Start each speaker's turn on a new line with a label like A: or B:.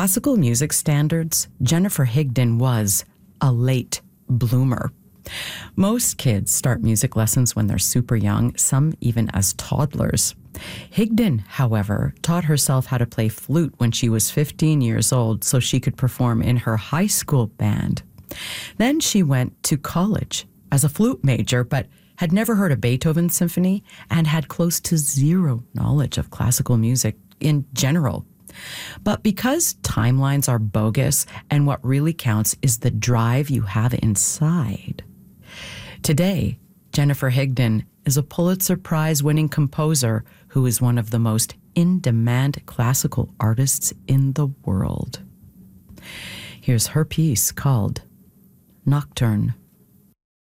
A: classical music standards, Jennifer Higdon was a late bloomer. Most kids start music lessons when they're super young, some even as toddlers. Higdon, however, taught herself how to play flute when she was 15 years old so she could perform in her high school band. Then she went to college as a flute major, but had never heard a Beethoven symphony and had close to zero knowledge of classical music in general. But because timelines are bogus and what really counts is the drive you have inside, today, Jennifer Higdon is a Pulitzer Prize-winning composer who is one of the most in-demand classical artists in the world. Here's her piece called Nocturne.